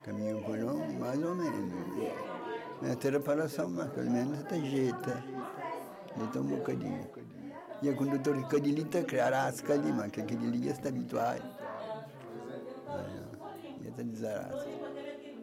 Caminho por um, mais ou menos. Não é ter reparação, mas pelo menos até jeito. Jeito um bocadinho. E o condutor que cadilita criar asca ali, mas que cadilha está habituado. E está desarasca.